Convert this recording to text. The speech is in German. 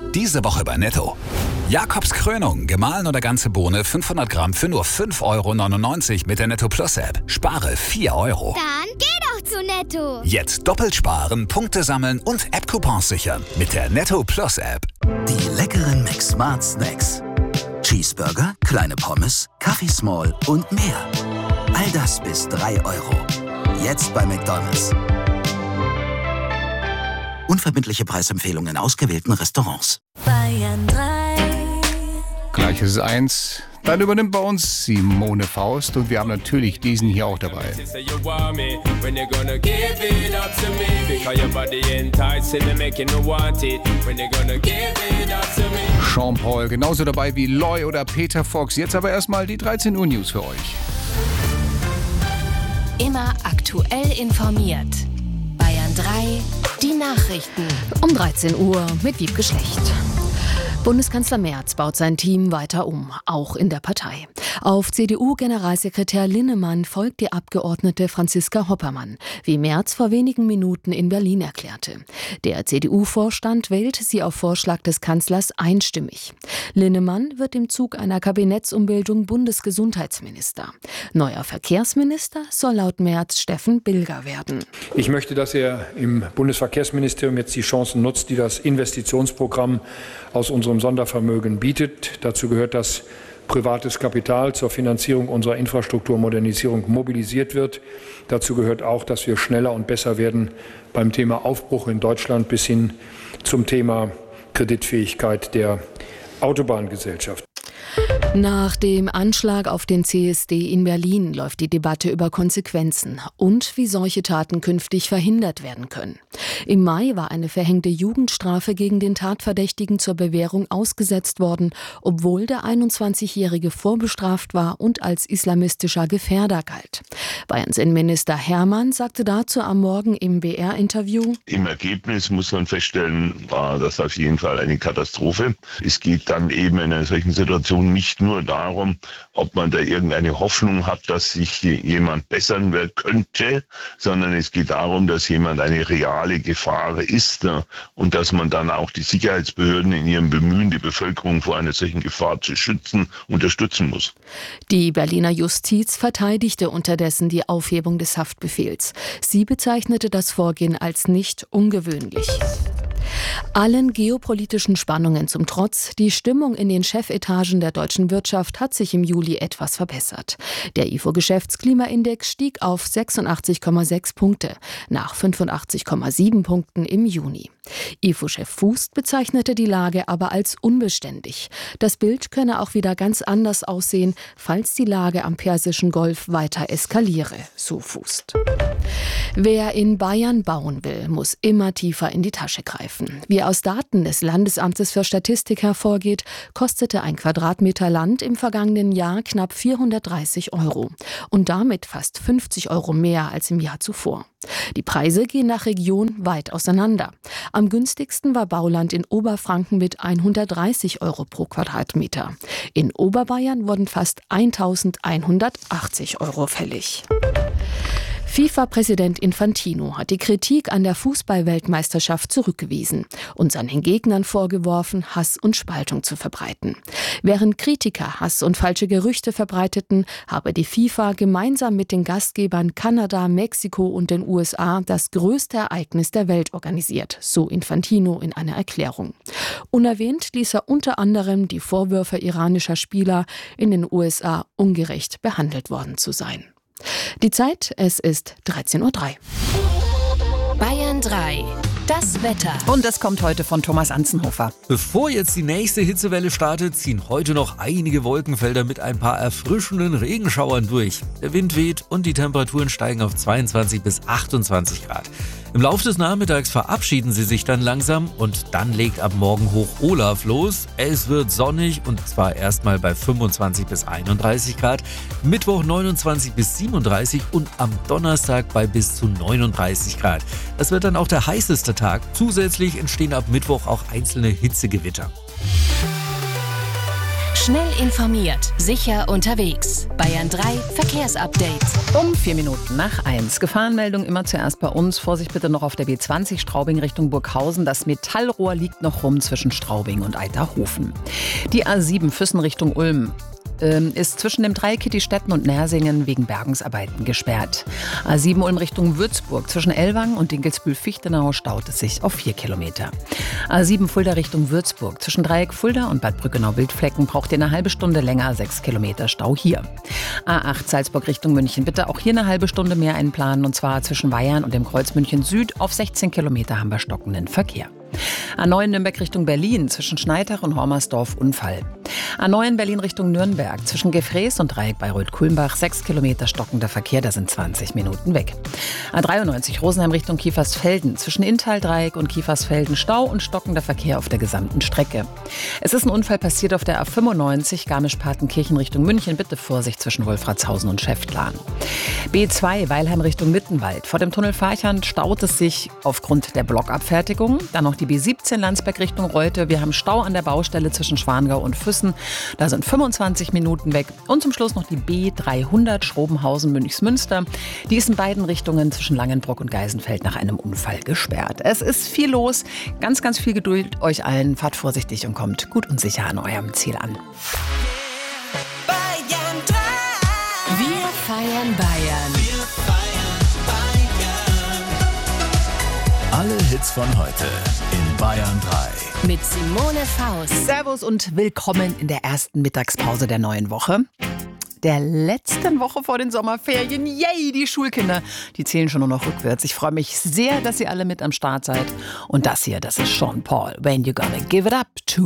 Diese Woche bei Netto. Jakobs Krönung, gemahlen oder ganze Bohne 500 Gramm für nur 5,99 € mit der Netto Plus App. Spare 4 €. Dann geh doch zu Netto. Jetzt doppelt sparen, Punkte sammeln und App-Coupons sichern mit der Netto Plus App. Die leckeren McSmart Snacks. Cheeseburger, kleine Pommes, Kaffee Small und mehr. All das bis 3 €. Jetzt bei McDonald's. Unverbindliche Preisempfehlungen in ausgewählten Restaurants. Bayern 3. Gleich ist es 1. Dann übernimmt bei uns Simone Faust und wir haben natürlich diesen hier auch dabei. Sean Paul, genauso dabei wie Loy oder Peter Fox. Jetzt aber erstmal die 13 Uhr News für euch. Immer aktuell informiert. Bayern 3, die Nachrichten. Um 13 Uhr mit Wiebke Schlecht. Bundeskanzler Merz baut sein Team weiter um, auch in der Partei. Auf CDU-Generalsekretär Linnemann folgt die Abgeordnete Franziska Hoppermann, wie Merz vor wenigen Minuten in Berlin erklärte. Der CDU-Vorstand wählte sie auf Vorschlag des Kanzlers einstimmig. Linnemann wird im Zug einer Kabinettsumbildung Bundesgesundheitsminister. Neuer Verkehrsminister soll laut Merz Steffen Bilger werden. Ich möchte, dass er im Bundesverkehrsministerium jetzt die Chancen nutzt, die das Investitionsprogramm aus unserem Sondervermögen bietet. Dazu gehört, dass privates Kapital zur Finanzierung unserer Infrastrukturmodernisierung mobilisiert wird. Dazu gehört auch, dass wir schneller und besser werden beim Thema Aufbruch in Deutschland bis hin zum Thema Kreditfähigkeit der Autobahngesellschaft. Nach dem Anschlag auf den CSD in Berlin läuft die Debatte über Konsequenzen und wie solche Taten künftig verhindert werden können. Im Mai war eine verhängte Jugendstrafe gegen den Tatverdächtigen zur Bewährung ausgesetzt worden, obwohl der 21-Jährige vorbestraft war und als islamistischer Gefährder galt. Bayerns Innenminister Hermann sagte dazu am Morgen im BR-Interview: Im Ergebnis muss man feststellen, war das auf jeden Fall eine Katastrophe. Es geht dann eben in einer solchen Situation nicht nur darum, ob man da irgendeine Hoffnung hat, dass sich jemand bessern könnte, sondern es geht darum, dass jemand eine reale Gefahr ist und dass man dann auch die Sicherheitsbehörden in ihrem Bemühen, die Bevölkerung vor einer solchen Gefahr zu schützen, unterstützen muss. Die Berliner Justiz verteidigte unterdessen die Aufhebung des Haftbefehls. Sie bezeichnete das Vorgehen als nicht ungewöhnlich. Allen geopolitischen Spannungen zum Trotz, die Stimmung in den Chefetagen der deutschen Wirtschaft hat sich im Juli etwas verbessert. Der IFO-Geschäftsklimaindex stieg auf 86,6 Punkte, nach 85,7 Punkten im Juni. IFO-Chef Fußt bezeichnete die Lage aber als unbeständig. Das Bild könne auch wieder ganz anders aussehen, falls die Lage am Persischen Golf weiter eskaliere, so Fußt. Wer in Bayern bauen will, muss immer tiefer in die Tasche greifen. Wie aus Daten des Landesamtes für Statistik hervorgeht, kostete ein Quadratmeter Land im vergangenen Jahr knapp 430 € und damit fast 50 € mehr als im Jahr zuvor. Die Preise gehen nach Region weit auseinander. Am günstigsten war Bauland in Oberfranken mit 130 € pro Quadratmeter. In Oberbayern wurden fast 1.180 € fällig. FIFA-Präsident Infantino hat die Kritik an der Fußball-Weltmeisterschaft zurückgewiesen und seinen Gegnern vorgeworfen, Hass und Spaltung zu verbreiten. Während Kritiker Hass und falsche Gerüchte verbreiteten, habe die FIFA gemeinsam mit den Gastgebern Kanada, Mexiko und den USA das größte Ereignis der Welt organisiert, so Infantino in einer Erklärung. Unerwähnt ließ er unter anderem die Vorwürfe iranischer Spieler, in den USA ungerecht behandelt worden zu sein. Die Zeit, es ist 13:03 Uhr. Bayern 3, das Wetter. Und das kommt heute von Thomas Anzenhofer. Bevor jetzt die nächste Hitzewelle startet, ziehen heute noch einige Wolkenfelder mit ein paar erfrischenden Regenschauern durch. Der Wind weht und die Temperaturen steigen auf 22 bis 28 Grad. Im Laufe des Nachmittags verabschieden sie sich dann langsam und dann legt ab morgen Hoch Olaf los. Es wird sonnig und zwar erstmal bei 25 bis 31 Grad, Mittwoch 29 bis 37 und am Donnerstag bei bis zu 39 Grad. Das wird dann auch der heißeste Tag. Zusätzlich entstehen ab Mittwoch auch einzelne Hitzegewitter. Schnell informiert, sicher unterwegs. Bayern 3 Verkehrsupdate. Um 1:04. Gefahrenmeldung immer zuerst bei uns. Vorsicht bitte noch auf der B20 Straubing Richtung Burghausen. Das Metallrohr liegt noch rum zwischen Straubing und Eiterhofen. Die A7 Füssen Richtung Ulm ist zwischen dem Dreieck Kittistetten und Nersingen wegen Bergungsarbeiten gesperrt. A7 Ulm Richtung Würzburg zwischen Ellwangen und Dinkelsbühl-Fichtenau staut es sich auf 4 Kilometer. A7 Fulda Richtung Würzburg zwischen Dreieck Fulda und Bad Brückenau-Wildflecken braucht ihr eine halbe Stunde länger, 6 Kilometer Stau hier. A8 Salzburg Richtung München, bitte auch hier eine halbe Stunde mehr einplanen, und zwar zwischen Weyarn und dem Kreuz München Süd. Auf 16 Kilometer haben wir stockenden Verkehr. A9 Nürnberg Richtung Berlin, zwischen Schneitach und Hormersdorf Unfall. A9 Berlin Richtung Nürnberg, zwischen Gefräß und Dreieck Bayreuth-Kulmbach, 6 Kilometer stockender Verkehr, da sind 20 Minuten weg. A93 Rosenheim Richtung Kiefersfelden, zwischen Inntal-Dreieck und Kiefersfelden Stau und stockender Verkehr auf der gesamten Strecke. Es ist ein Unfall passiert auf der A95 Garmisch-Partenkirchen Richtung München, bitte Vorsicht zwischen Wolfratshausen und Schäftlarn. B2 Weilheim Richtung Mittenwald, vor dem Tunnel Farchand staut es sich aufgrund der Blockabfertigung. Dann noch die B17 Landsberg Richtung Reute. Wir haben Stau an der Baustelle zwischen Schwangau und Füssen. Da sind 25 Minuten weg. Und zum Schluss noch die B300 Schrobenhausen-Münchsmünster. Die ist in beiden Richtungen zwischen Langenbruck und Geisenfeld nach einem Unfall gesperrt. Es ist viel los. Ganz, ganz viel Geduld euch allen. Fahrt vorsichtig und kommt gut und sicher an eurem Ziel an. Wir feiern Bayern. Alle Hits von heute in Bayern 3. Mit Simone Faust. Servus und willkommen in der ersten Mittagspause der neuen Woche. Der letzten Woche vor den Sommerferien. Yay, die Schulkinder, die zählen schon nur noch rückwärts. Ich freue mich sehr, dass ihr alle mit am Start seid. Und das hier, das ist Sean Paul. When you gonna give it up to